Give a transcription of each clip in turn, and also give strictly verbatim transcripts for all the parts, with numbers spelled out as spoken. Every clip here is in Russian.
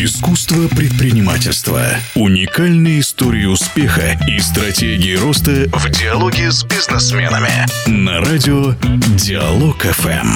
Искусство предпринимательства. Уникальные истории успеха и стратегии роста в диалоге с бизнесменами. На радио Диалог эф эм.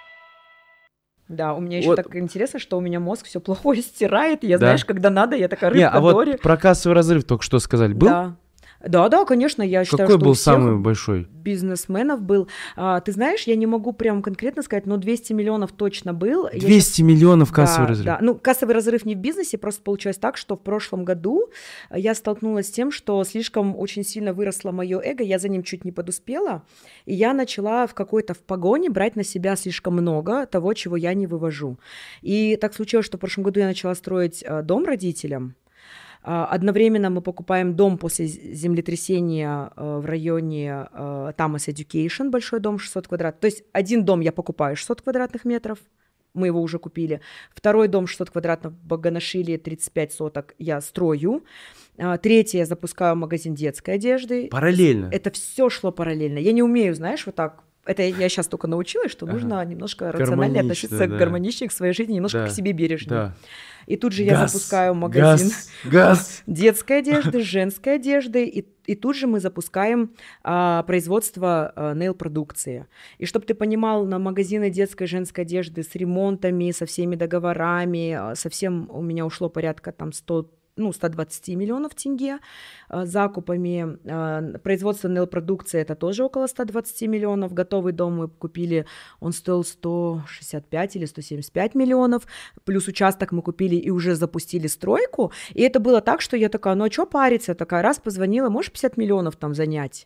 Да, у меня еще Вот. так интересно, что у меня мозг все плохое стирает. Я, Да. знаешь, когда надо, я такая Не, рыбка а вот Дори. про кассовый разрыв только что сказали. Был? Да. Да, да, конечно, я считаю, Какой что был у всех самый большой? бизнесменов был. А, ты знаешь, я не могу прям конкретно сказать, но двести миллионов точно был. Я двести щас- миллионов кассовый Да, разрыв. да. Ну, кассовый разрыв не в бизнесе, просто получилось так, что в прошлом году я столкнулась с тем, что слишком очень сильно выросло мое эго, я за ним чуть не подуспела, и я начала в какой-то в погоне брать на себя слишком много того, чего я не вывожу. И так случилось, что в прошлом году я начала строить э, дом родителям. А, Одновременно мы покупаем дом после з- землетрясения э, в районе э, Thomas Education, большой дом шестьсот квадратов. То есть один дом я покупаю шестьсот квадратных метров, мы его уже купили. Второй дом шестьсот квадратов в Баганашиле, тридцать пять соток, я строю. А, Третий я запускаю магазин детской одежды. Параллельно. Это все шло параллельно. Я не умею, знаешь, вот так. Это я сейчас только научилась, что Ага. нужно немножко рационально Гармонично, относиться да. гармоничнее к своей жизни, немножко Да, к себе бережнее. Да. И тут же я Газ, запускаю магазин Газ, газ. детской одежды, женской одежды, и, и тут же мы запускаем а, производство а, нейл-продукции. И чтобы ты понимал, на магазины детской и женской одежды с ремонтами, со всеми договорами, а, совсем у меня ушло порядка там сто, ну, сто двадцать миллионов тенге а, закупами. А, производство нейл-продукции это тоже около сто двадцать миллионов. Готовый дом мы купили, он стоил сто шестьдесят пять или сто семьдесят пять миллионов. Плюс участок мы купили и уже запустили стройку. И это было так, что я такая, ну а что париться? Такая раз позвонила, можешь пятьдесят миллионов там занять?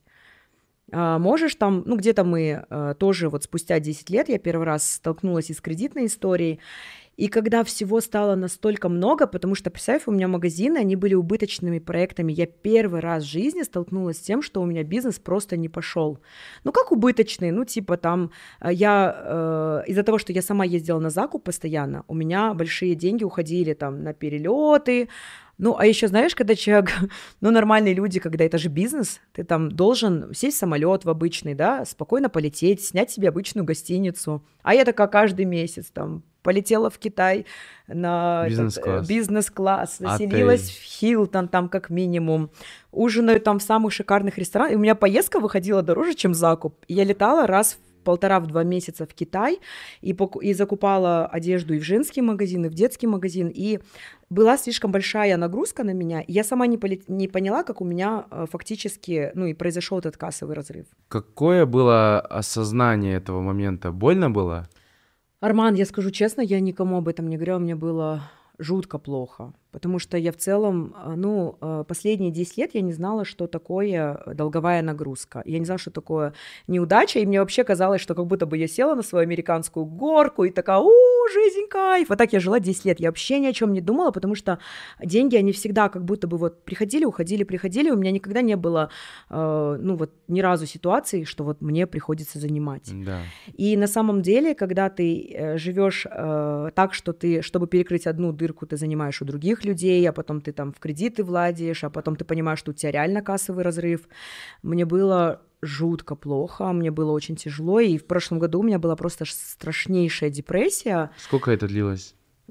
А, можешь там, ну где-то мы а, тоже вот спустя десять лет я первый раз столкнулась и с кредитной историей. И когда всего стало настолько много, потому что, представь, у меня магазины, они были убыточными проектами, я первый раз в жизни столкнулась с тем, что у меня бизнес просто не пошел. Ну как убыточный? Ну типа там э, я э, из-за того, что я сама ездила на закуп постоянно, у меня большие деньги уходили там на перелеты. Ну, а еще знаешь, когда человек, ну, нормальные люди, когда это же бизнес, ты там должен сесть в самолет в обычный, да, спокойно полететь, снять себе обычную гостиницу. А я такая каждый месяц там полетела в Китай на этот, Бизнес-класс. э, бизнес-класс, Отель. заселилась в Хилтон там как минимум, ужинаю там в самых шикарных ресторанах, и у меня поездка выходила дороже, чем закуп. И я летала раз в полтора-два месяца в Китай и, поку- и закупала одежду и в женский магазин, и в детский магазин, и была слишком большая нагрузка на меня, и я сама не, поле- не поняла, как у меня э, фактически, ну и произошел этот кассовый разрыв. Какое было осознание этого момента? Больно было? Арман, я скажу честно, я никому об этом не говорила, мне было жутко плохо, потому что я в целом, э, ну, э, последние десять лет я не знала, что такое долговая нагрузка, я не знала, что такое неудача, и мне вообще казалось, что как будто бы я села на свою американскую горку и такая, у, жизнь, кайф, вот так я жила десять лет, я вообще ни о чем не думала, потому что деньги, они всегда как будто бы вот приходили, уходили, приходили, у меня никогда не было, э, ну вот ни разу ситуации, что вот мне приходится занимать. Да. И на самом деле, когда ты э, живешь э, так, что ты, чтобы перекрыть одну дырку, ты занимаешь у других людей, а потом ты там в кредиты владеешь, а потом ты понимаешь, что у тебя реально кассовый разрыв. Мне было жутко плохо, мне было очень тяжело, и в прошлом году у меня была просто ш- страшнейшая депрессия. Сколько это длилось?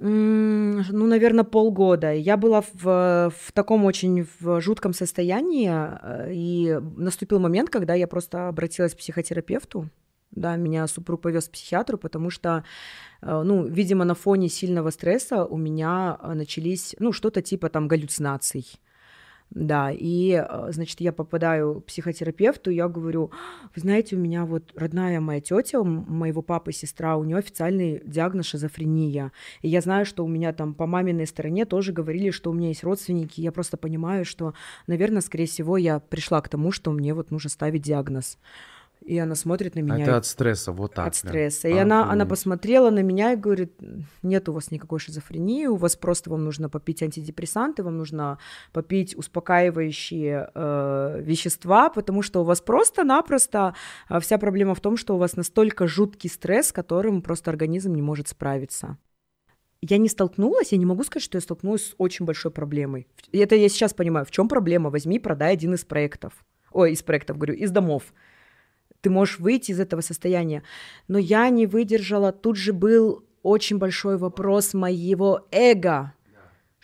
М, Ну, наверное, полгода. Я была в, в таком очень в жутком состоянии, э, и наступил момент, когда я просто обратилась к психотерапевту. Да, меня супруг повез к психиатру, потому что, э, ну, видимо, на фоне сильного стресса у меня э, начались, ну, что-то типа там галлюцинаций. Да, и, э, значит, я попадаю к психотерапевту, я говорю, вы знаете, у меня вот родная моя тетя, моего папы, сестра, у нее официальный диагноз шизофрения. И я знаю, что у меня там по маминой стороне тоже говорили, что у меня есть родственники. Я просто понимаю, что, наверное, скорее всего, я пришла к тому, что мне вот нужно ставить диагноз. И она смотрит на А меня. это и- от стресса, вот так. от прям. стресса. И она, она Охренеть. посмотрела на меня и говорит, нет у вас никакой шизофрении, у вас просто вам нужно попить антидепрессанты, вам нужно попить успокаивающие э, вещества, потому что у вас просто-напросто э, вся проблема в том, что у вас настолько жуткий стресс, с которым просто организм не может справиться. Я не столкнулась, я не могу сказать, что я столкнулась с очень большой проблемой. И это я сейчас понимаю, в чем проблема. Возьми, продай один из проектов. Ой, из проектов, говорю, из домов. Ты можешь выйти из этого состояния. Но я не выдержала. Тут же был очень большой вопрос моего эго.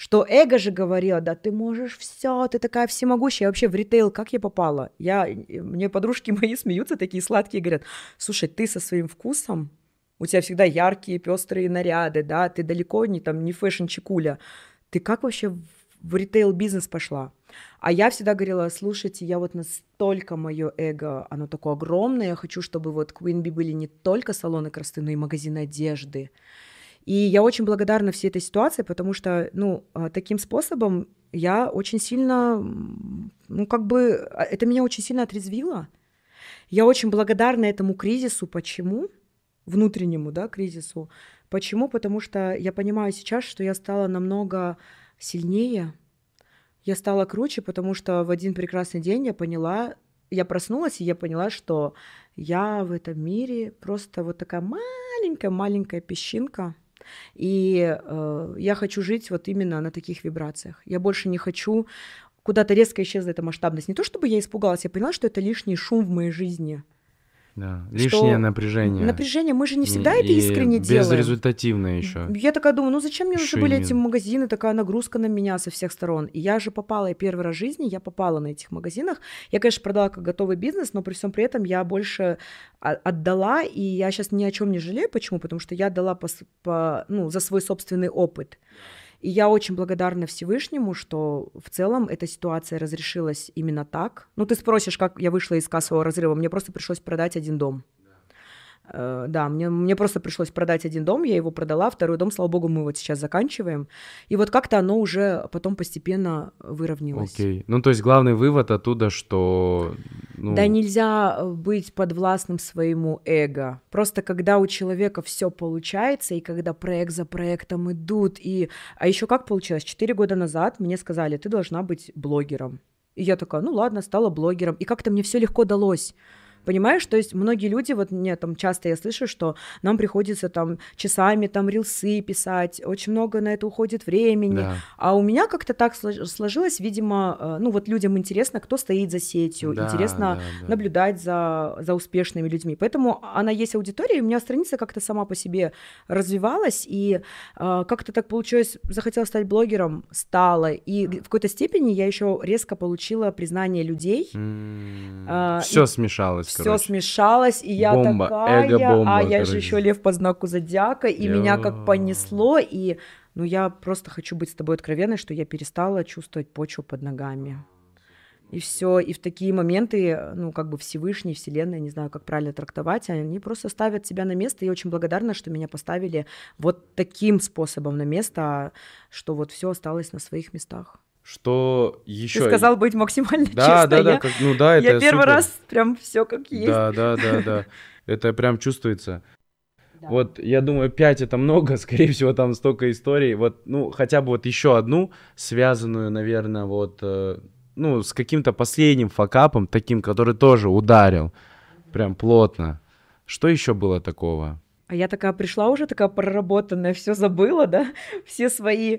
Что эго же говорило, да ты можешь все, ты такая всемогущая. Вообще в ритейл как я попала? Я, мне подружки мои смеются, такие сладкие, говорят, слушай, ты со своим вкусом, у тебя всегда яркие, пестрые наряды, да, ты далеко не там, не фэшн-чекуля. Ты как вообще в ритейл-бизнес пошла? А я всегда говорила, слушайте, я вот настолько мое эго, оно такое огромное, я хочу, чтобы вот Queen Bee были не только салоны красоты, но и магазины одежды. И я очень благодарна всей этой ситуации, потому что, ну, таким способом я очень сильно, ну, как бы, это меня очень сильно отрезвило. Я очень благодарна этому кризису. Почему? Внутреннему, да, кризису. Почему? Потому что я понимаю сейчас, что я стала намного сильнее, я стала круче, потому что в один прекрасный день я поняла, я проснулась, и я поняла, что я в этом мире просто вот такая маленькая-маленькая песчинка, и э, я хочу жить вот именно на таких вибрациях. Я больше не хочу, куда-то резко исчезла эта масштабность. Не то чтобы я испугалась, я поняла, что это лишний шум в моей жизни. Да, лишнее напряжение. Напряжение, мы же не всегда и, это искренне и делаем. Безрезультативное еще. Я такая думаю, ну зачем мне Еще нужны были именно. эти магазины, такая нагрузка на меня со всех сторон. И я же попала, я первый раз в жизни, я попала на этих магазинах. Я, конечно, продала как готовый бизнес, но при всем при этом я больше отдала, и я сейчас ни о чем не жалею. Почему? Потому что я отдала по, по, ну, за свой собственный опыт. И я очень благодарна Всевышнему, что в целом эта ситуация разрешилась именно так. Ну, ты спросишь, как я вышла из кассового разрыва. Мне просто пришлось продать один дом. Uh, да, мне, мне просто пришлось продать один дом, я его продала, второй дом, слава богу, мы вот сейчас заканчиваем. И вот как-то оно уже потом постепенно выровнялось. Окей. Okay. Ну, то есть главный вывод оттуда, что... Ну... Да нельзя быть подвластным своему эго. Просто когда у человека все получается, и когда проект за проектом идут, и... А еще как получилось? Четыре года назад мне сказали, ты должна быть блогером. И я такая, ну ладно, стала блогером. И как-то мне все легко далось. Понимаешь, то есть многие люди, вот мне там часто я слышу, что нам приходится там часами там рилсы писать, очень много на это уходит времени, да. А у меня как-то так сложилось, видимо, ну вот людям интересно, кто стоит за сетью, да, интересно да, да. наблюдать за, за успешными людьми, поэтому она есть аудитория, и у меня страница как-то сама по себе развивалась, и э, как-то так получилось, захотела стать блогером, стала, и в какой-то степени я еще резко получила признание людей. Mm, э, все и... смешалось. Все короче. смешалось, и я бомба, такая, эго-бомба, а я короче. же еще лев по знаку зодиака, и Йо. меня как понесло, и ну я просто хочу быть с тобой откровенной, что я перестала чувствовать почву под ногами. И все, и в такие моменты, ну, как бы Всевышний, Вселенная, не знаю, как правильно трактовать, они просто ставят себя на место, и я очень благодарна, что меня поставили вот таким способом на место, что вот все осталось на своих местах. Что еще? Ты сказал быть максимально да, честной. Да, да, я, как, ну да, это я первый супер. раз прям все как есть. Да, да, да, да. Это прям чувствуется. Да. Вот, я думаю, пять это много, скорее всего, там столько историй. Вот, ну, хотя бы вот еще одну, связанную, наверное, вот, э, ну, с каким-то последним факапом, таким, который тоже ударил, прям плотно. Что еще было такого? А я такая пришла уже, такая проработанная, все забыла, да, все свои,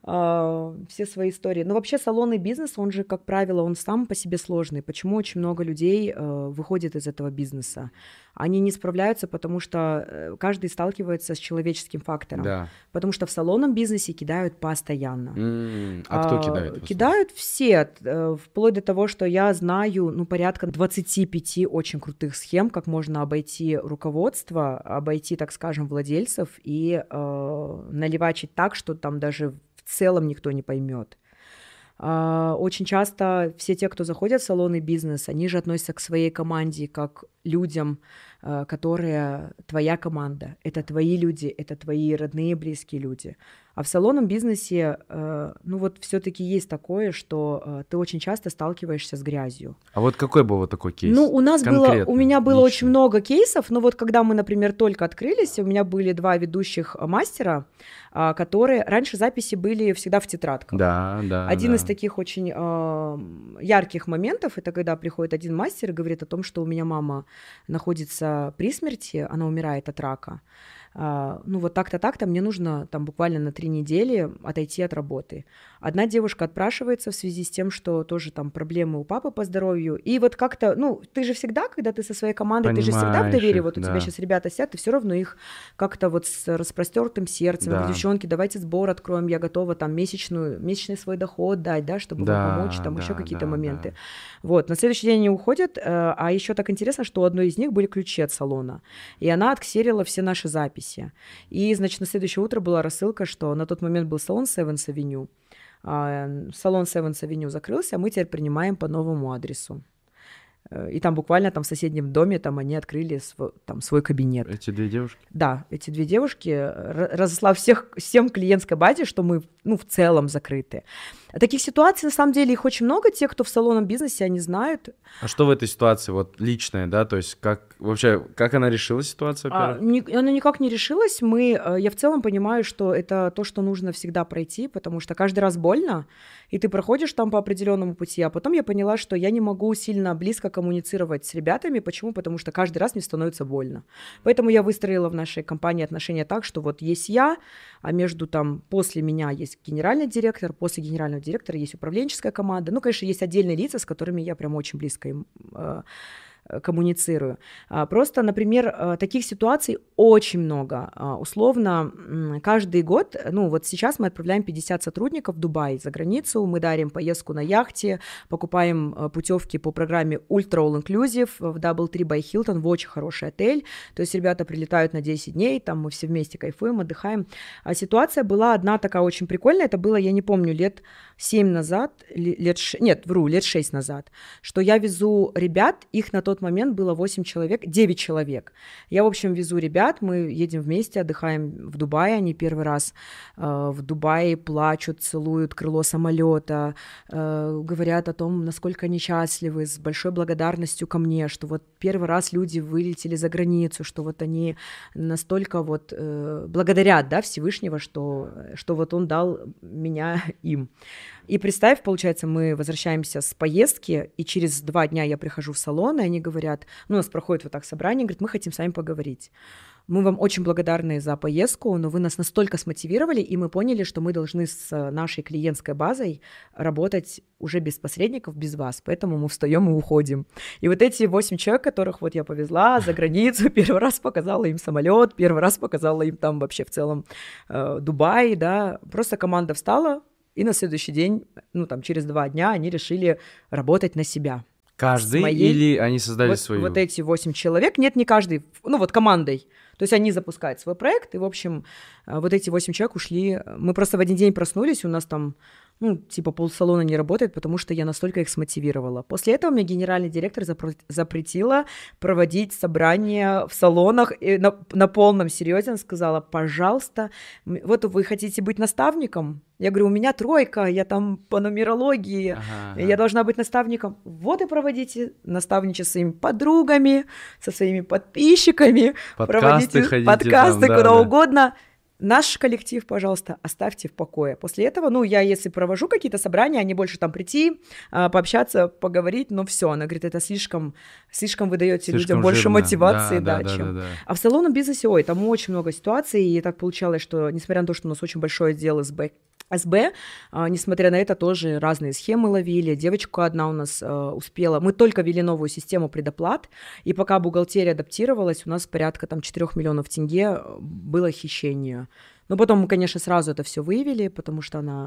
э, все свои истории. Но вообще салонный бизнес, он же, как правило, он сам по себе сложный. Почему очень много людей э, выходит из этого бизнеса? Они не справляются, потому что каждый сталкивается с человеческим фактором. Да. Потому что в салонном бизнесе кидают постоянно. Mm, а кто кидает? А, кидают все, вплоть до того, что я знаю, ну, порядка двадцать пять очень крутых схем, как можно обойти руководство, обойти, так скажем, владельцев и э, наливачить так, что там даже в целом никто не поймет. Очень часто все те, кто заходят в салонный бизнес, они же относятся к своей команде как людям, которые твоя команда, это твои люди, это твои родные, близкие люди. А в салонном бизнесе, ну вот все-таки есть такое, что ты очень часто сталкиваешься с грязью. А вот какой был вот такой кейс? Ну, у нас было, у меня было лично. очень много кейсов, но вот когда мы, например, только открылись, у меня были два ведущих мастера, которые, раньше записи были всегда в тетрадках. Да, да, Один да. из таких очень э, ярких моментов, это когда приходит один мастер и говорит о том, что у меня мама находится при смерти, она умирает от рака. а, ну вот так-то, так-то, мне нужно там буквально на три недели отойти от работы. Одна девушка отпрашивается в связи с тем, что тоже там проблемы у папы по здоровью. И вот как-то, ну, ты же всегда, когда ты со своей командой, Понимаешь ты же всегда в доверии, их, вот у да. тебя сейчас ребята сидят, ты все равно их как-то вот с распростертым сердцем, Да. девчонки, давайте сбор откроем, я готова там месячную, месячный свой доход дать, да, чтобы Да, вам помочь, там да, еще какие-то да, моменты. да. Вот, на следующий день они уходят, э, а еще так интересно, что у одной из них были ключи от салона, и она отксерила все наши записи. И, значит, на следующее утро была рассылка, что на тот момент был салон Seventh Avenue, а, салон Seventh Avenue закрылся, а мы теперь принимаем по новому адресу. Э, И там буквально там в соседнем доме там они открыли св- там свой кабинет. Эти две девушки? Да, эти две девушки, р- разослав всех, всем клиентской базе, что мы, ну, в целом закрыты. А таких ситуаций, на самом деле, их очень много. Те, кто в салонном бизнесе, они знают. А что в этой ситуации, вот личное, да, то есть как вообще, как она решила ситуацию, А, во-первых? ни- она никак не решилась. Мы, э, я в целом понимаю, что это то, что нужно всегда пройти, потому что каждый раз больно, и ты проходишь там по определенному пути. А потом я поняла, что я не могу сильно близко коммуницировать с ребятами. Почему? Потому что каждый раз мне становится больно. Поэтому я выстроила в нашей компании отношения так, что вот есть я, а между там после меня есть генеральный директор, после генерального директора есть управленческая команда. Ну, конечно, есть отдельные лица, с которыми я прям очень близко им э, э, коммуницирую. А, Просто, например, э, таких ситуаций очень много. А, Условно, м, каждый год, ну вот сейчас мы отправляем пятьдесят сотрудников в Дубай за границу, мы дарим поездку на яхте, покупаем э, путевки по программе Ultra All Inclusive в DoubleTree by Hilton, в очень хороший отель. То есть ребята прилетают на десять дней, там мы все вместе кайфуем, отдыхаем. А ситуация была одна такая очень прикольная, это было, я не помню, лет семь назад, ле- лет ш... нет, вру, лет шесть назад, что я везу ребят, их на тот момент было восемь человек, девять человек. Я, в общем, везу ребят, мы едем вместе, отдыхаем в Дубае, они первый раз э, в Дубае плачут, целуют крыло самолета, э, говорят о том, насколько они счастливы, с большой благодарностью ко мне, что вот первый раз люди вылетели за границу, что вот они настолько вот э, благодарят, да, Всевышнего, что, что вот он дал меня им. И представь, получается, мы возвращаемся с поездки, и через два дня я прихожу в салон, и они говорят, ну, у нас проходит вот так собрание, говорят, мы хотим с вами поговорить. Мы вам очень благодарны за поездку, но вы нас настолько смотивировали, и мы поняли, что мы должны с нашей клиентской базой работать уже без посредников, без вас, поэтому мы встаем и уходим. И вот эти восемь человек, которых вот я повезла за границу, первый раз показала им самолет, первый раз показала им там вообще в целом э, Дубай, да, просто команда встала, и на следующий день, ну там через два дня они решили работать на себя. Каждый моей- или они создали Вот, свою? вот эти восемь человек, нет, не каждый, ну вот командой. То есть они запускают свой проект, и, в общем, э, вот эти восемь человек ушли. Мы просто в один день проснулись, у нас там, ну, типа полсалона не работает, потому что я настолько их смотивировала. После этого мне генеральный директор запро- запретила проводить собрания в салонах, и на, на полном серьезе она сказала, пожалуйста, м- вот вы хотите быть наставником? Я говорю, у меня тройка, я там по нумерологии, Ага, я ага. должна быть наставником. Вот и проводите наставничество со своими подругами, со своими подписчиками, Подкасты проводите ходите подкасты там, да, куда да. угодно. Наш коллектив, пожалуйста, оставьте в покое. После этого, ну, я если провожу какие-то собрания, они больше там прийти, а, пообщаться, поговорить, но все. Она говорит, это слишком, слишком вы даете Слишком людям больше жирно. мотивации, Да, да, да, да, чем. да, да. А в салонном бизнесе, ой, там очень много ситуаций, и так получалось, что, несмотря на то, что у нас очень большой отдел СБ, СБ, а, несмотря на это, тоже разные схемы ловили. Девочка одна у нас а, успела. Мы только ввели новую систему предоплат, и пока бухгалтерия адаптировалась, у нас порядка там четырёх миллионов тенге было хищение. Но потом мы, конечно, сразу это все выявили, потому что она...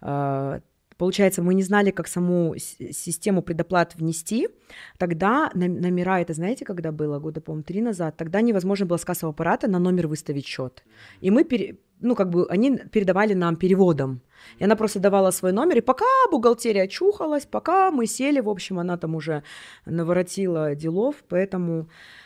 а, Получается, мы не знали, как саму с- систему предоплат внести. Тогда на- номера, это знаете, когда было, года, по-моему, три назад, тогда невозможно было с кассового аппарата на номер выставить счет. И мы, пере- ну, как бы, они передавали нам переводом. И она просто давала свой номер, и пока бухгалтерия очухалась, пока мы сели, в общем, она там уже наворотила делов, поэтому,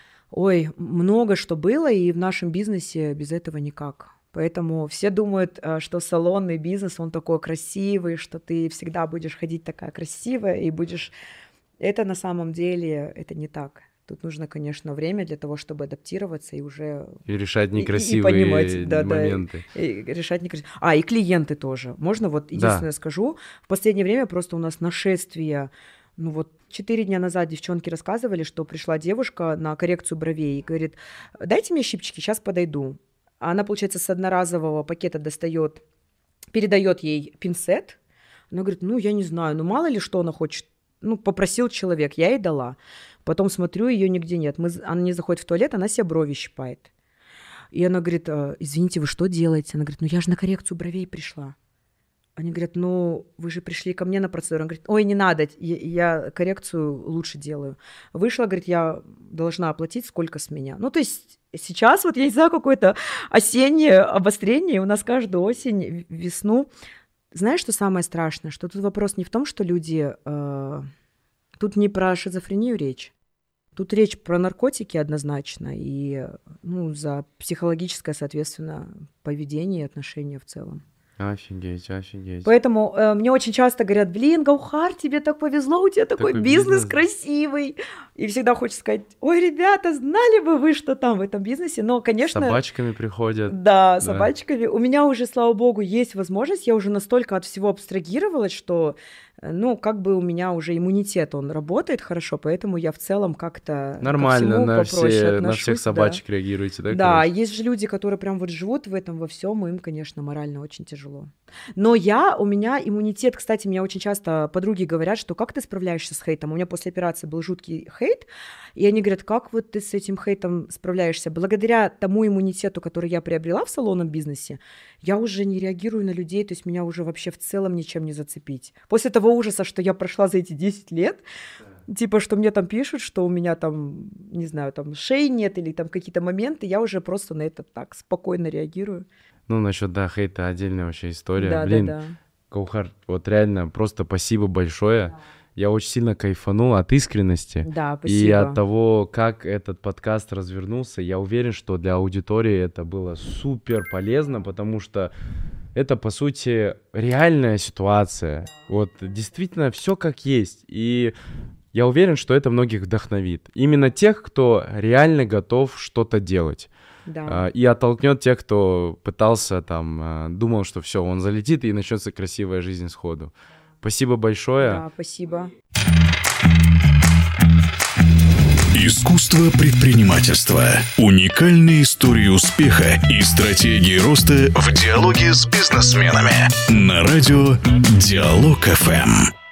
ой, много что было, и в нашем бизнесе без этого никак. Поэтому все думают, а, что салонный бизнес, он такой красивый, что ты всегда будешь ходить такая красивая и будешь... Это на самом деле, это не так. Тут нужно, конечно, время для того, чтобы адаптироваться и уже... И решать и- и- и некрасивые понимать, да, да, моменты. и решать некрасиво. А, и клиенты тоже. Можно вот единственное скажу. В последнее время просто у нас нашествие. Ну вот четыре дня назад девчонки рассказывали, что пришла девушка на коррекцию бровей и говорит, дайте мне щипчики, сейчас подойду. Она, получается, с одноразового пакета достает, передает ей пинцет. Она говорит, ну, я не знаю, ну, мало ли что она хочет. Ну, попросил человек, я ей дала. Потом смотрю, ее нигде нет. Мы, она не заходит в туалет, она себе брови щипает. И она говорит, извините, вы что делаете? Она говорит, ну, я же на коррекцию бровей пришла. Они говорят, ну, вы же пришли ко мне на процедуру. Она говорит, ой, не надо, я, я коррекцию лучше делаю. Вышла, говорит, я должна оплатить, сколько с меня. Ну, то есть сейчас вот я не знаю, какое-то осеннее обострение, у нас каждую осень, весну. Знаешь, что самое страшное? Что тут вопрос не в том, что люди... Э, тут не про шизофрению речь. Тут речь про наркотики однозначно и ну, за психологическое, соответственно, поведение и отношения в целом. Офигеть, офигеть. Поэтому э, мне очень часто говорят, блин, Гаухар, тебе так повезло, у тебя такой, такой бизнес, бизнес красивый. И всегда хочется сказать, ой, ребята, знали бы вы, что там в этом бизнесе. Но, конечно... С собачками приходят. Да, с да. собачками. У меня уже, слава богу, есть возможность. Я уже настолько от всего абстрагировалась, что, ну, как бы у меня уже иммунитет, он работает хорошо, поэтому я в целом как-то нормально на, все, на всех собачек да. реагируете, да? Да, короче? Есть же люди, которые прям вот живут в этом во всем, и им, конечно, морально очень тяжело. Но я, у меня иммунитет, кстати, мне очень часто подруги говорят, что как ты справляешься с хейтом? У меня после операции был жуткий хейт, и они говорят, как вот ты с этим хейтом справляешься? Благодаря тому иммунитету, который я приобрела в салонном бизнесе, я уже не реагирую на людей, то есть меня уже вообще в целом ничем не зацепить. После того ужаса, что я прошла за эти десять лет, типа, что мне там пишут, что у меня там, не знаю, там шеи нет или там какие-то моменты, я уже просто на это так спокойно реагирую. Ну, насчет, да, хейта отдельная вообще история. Да, Блин, да, да. Гаухар, вот реально просто спасибо большое. Да. Я очень сильно кайфанул от искренности. Да, спасибо. И от того, как этот подкаст развернулся. Я уверен, что для аудитории это было супер полезно, потому что это, по сути, реальная ситуация. Вот действительно все как есть. И я уверен, что это многих вдохновит. Именно тех, кто реально готов что-то делать. Да. И оттолкнет тех, кто пытался там, думал, что все, он залетит и начнется красивая жизнь сходу. Спасибо большое. Да, спасибо. Искусство предпринимательства. Уникальные истории успеха и стратегии роста в диалоге с бизнесменами. На радио Диалог эф эм.